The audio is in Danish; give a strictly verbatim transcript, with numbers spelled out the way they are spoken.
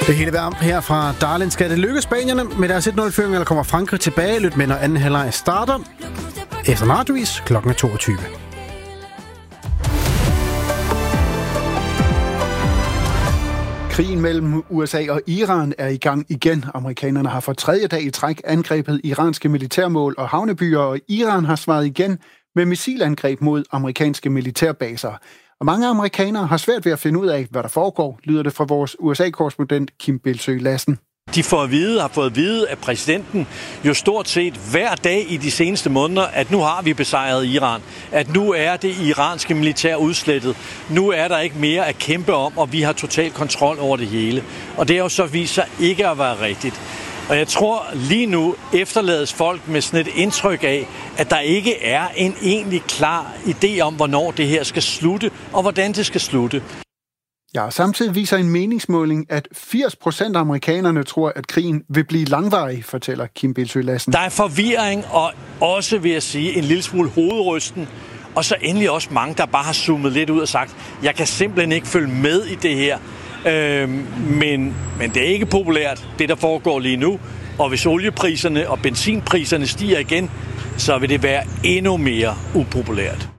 Det hele varmt her fra Darling. Skal det lykkes spanierne med deres et nul-føring, eller kommer Frankrig tilbage? Lyt med, når anden halvleg starter. Efter radiovis klokken toogtyve. Krigen mellem U S A og Iran er i gang igen. Amerikanerne har for tredje dag i træk angrebet iranske militærmål og havnebyer, og Iran har svaret igen med missilangreb mod amerikanske militærbaser. Og mange amerikanere har svært ved at finde ud af, hvad der foregår, lyder det fra vores U S A-korrespondent Kim Bildsøe Lassen. De får at vide, har fået at vide af præsidenten jo stort set hver dag i de seneste måneder, at nu har vi besejret Iran. At nu er det iranske militær udslettet. Nu er der ikke mere at kæmpe om, og vi har total kontrol over det hele. Og det har jo så vist sig ikke at være rigtigt. Og jeg tror lige nu efterlades folk med sådan et indtryk af, at der ikke er en egentlig klar idé om, hvornår det her skal slutte, og hvordan det skal slutte. Ja, samtidig viser en meningsmåling, at firs procent af amerikanerne tror, at krigen vil blive langvarig, fortæller Kim Bildsøe Lassen. Der er forvirring, og også, vil jeg sige, en lille smule hovedrysten. Og så endelig også mange, der bare har zoomet lidt ud og sagt, jeg kan simpelthen ikke følge med i det her. Øhm, men, men det er ikke populært, det der foregår lige nu. Og hvis oliepriserne og benzinpriserne stiger igen, så vil det være endnu mere upopulært.